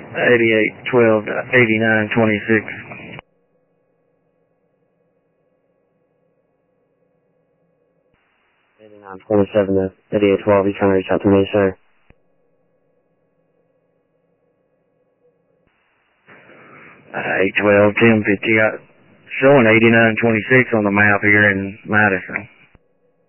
8812 to 8926. 8927 to 8812, you trying to reach out to me, sir? 812 1050, got showing 8926 on the map here in Madison.